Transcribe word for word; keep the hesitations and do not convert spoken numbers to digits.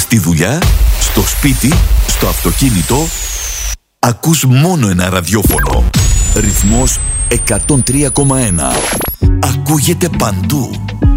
Στη δουλειά, στο σπίτι, στο αυτοκίνητο, ακούς μόνο ένα ραδιόφωνο. Ρυθμός εκατόν τρία κόμμα ένα. Ακούγεται παντού.